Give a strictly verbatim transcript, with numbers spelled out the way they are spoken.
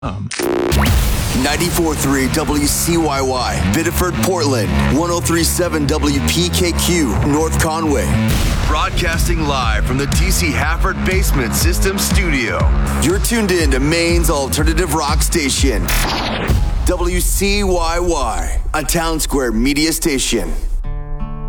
Um. ninety-four point three W C Y Y, Biddeford, Portland. one oh three point seven W P K Q, North Conway. Broadcasting live from the D C Hafford Basement System Studio. You're tuned in to Maine's alternative rock station. W C Y Y, a Town Square media station.